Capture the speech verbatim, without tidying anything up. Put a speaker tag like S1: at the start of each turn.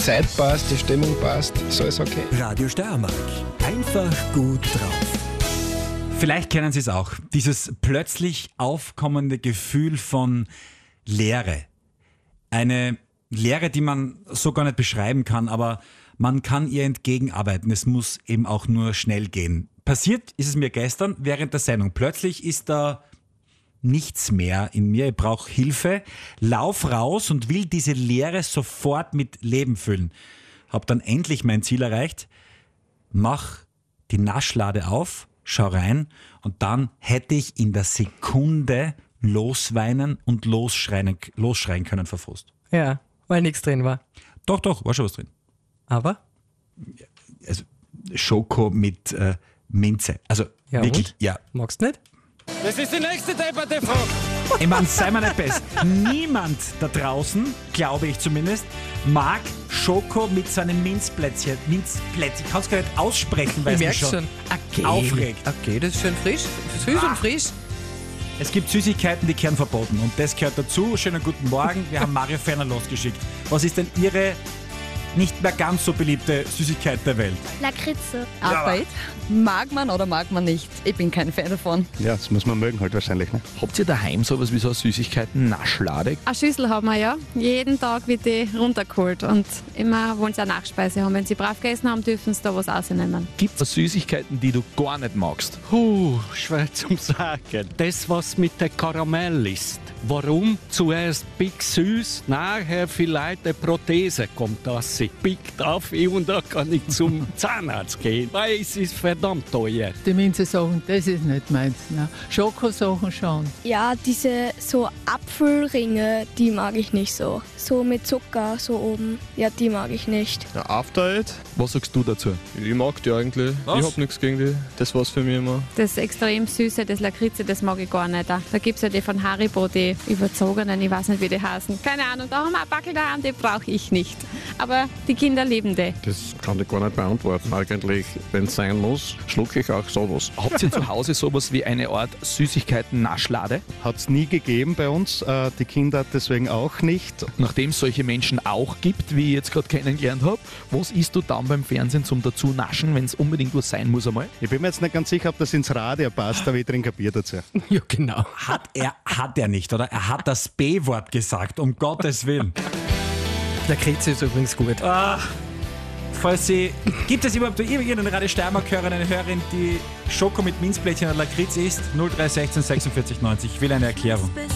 S1: Zeit passt, die Stimmung passt, ist alles okay.
S2: Radio Steiermark. Einfach gut drauf.
S3: Vielleicht kennen Sie es auch, dieses plötzlich aufkommende Gefühl von Leere. Eine Leere, die man so gar nicht beschreiben kann, aber man kann ihr entgegenarbeiten. Es muss eben auch nur schnell gehen. Passiert ist es mir gestern während der Sendung. Plötzlich ist da nichts mehr in mir. Ich brauche Hilfe. Lauf raus und will diese Leere sofort mit Leben füllen. Hab dann endlich mein Ziel erreicht. Mach die Naschlade auf, schau rein und dann hätte ich in der Sekunde losweinen und losschreien, losschreien können vor Frust.
S4: Ja, weil nichts drin war.
S3: Doch, doch, war schon was drin.
S4: Aber?
S3: Also Schoko mit äh, Minze. Also
S4: Ja,
S3: wirklich,
S4: und?
S3: ja.
S4: Magst du nicht?
S5: Das ist die nächste depperte Frage.
S3: Ich meine, sei mal nicht besser. Niemand da draußen, glaube ich zumindest, mag Schoko mit seinem Minzplätzchen. Minzplätzchen. Ich kann es gar nicht aussprechen, weil es
S4: Ich
S3: mich
S4: merk
S3: schon
S4: schon. Okay.
S3: aufregt.
S4: Okay, das ist schön frisch. Süß
S3: Ah.
S4: und frisch.
S3: Es gibt Süßigkeiten, die gehören verboten. Und das gehört dazu. Schönen guten Morgen. Wir haben Mario Ferner losgeschickt. Was ist denn Ihre nicht mehr ganz so beliebte Süßigkeit der Welt?
S6: Lakritze.
S7: Arbeit mag man oder mag man nicht. Ich bin kein Fan davon.
S8: Ja, das muss man mögen halt wahrscheinlich. Ne?
S9: Habt ihr daheim sowas wie so eine Süßigkeiten-Naschlade?
S6: Eine Schüssel haben wir ja. Jeden Tag wird die runtergeholt. Und immer wollen sie eine Nachspeise haben. Wenn sie brav gegessen haben, dürfen sie da was rausnehmen.
S9: Gibt es Süßigkeiten, die du gar nicht magst?
S5: Puh, schwer zum Sagen. Das, was mit der Karamell ist. Warum? Zuerst big süß, nachher vielleicht eine Prothese kommt, dass sie pickt auf und da kann ich zum Zahnarzt gehen. Weil es ist verdammt teuer.
S10: Die Minze-Sachen, das ist nicht meins. Ne? Schokosachen schon.
S6: Ja, diese so Apfelringe, die mag ich nicht so. So mit Zucker, so oben. Ja, die mag ich nicht.
S11: Ja, After Eight.
S9: Was sagst du dazu?
S11: Ich mag die eigentlich.
S3: Was?
S11: Ich hab nichts gegen die. Das war's für mich immer.
S6: Das extrem süße, das Lakritze, das mag ich gar nicht. Da gibt es ja die von Haribo, die überzogenen, ich weiß nicht, wie die heißen. Keine Ahnung, da haben wir ein Backel daheim, die brauche ich nicht. Aber die Kinder lieben die.
S11: Das kann ich gar nicht beantworten. Eigentlich, wenn es sein muss, schlucke ich auch sowas.
S9: Habt ihr zu Hause sowas wie eine Art Süßigkeiten-Naschlade?
S8: Hat es nie gegeben bei uns, äh, die Kinder deswegen auch nicht.
S9: Nachdem es solche Menschen auch gibt, wie ich jetzt gerade kennengelernt habe, was isst du dann beim Fernsehen zum dazu naschen, wenn es unbedingt was sein muss einmal?
S8: Ich bin mir jetzt nicht ganz sicher, ob das ins Radio passt, aber ich trinke ein Bier dazu.
S4: Ja, genau.
S3: Hat er, hat er nicht, oder? Er hat das B-Wort gesagt, um Gottes Willen.
S4: Lakritze ist übrigens gut.
S3: Ah, falls Sie, gibt es überhaupt irgendeinen Radio Steiermark-Hörer, eine Hörerin, die Schoko mit Minzplätzchen oder Lakritz isst? null drei sechzehn sechsundvierzig neunzig. Ich will eine Erklärung.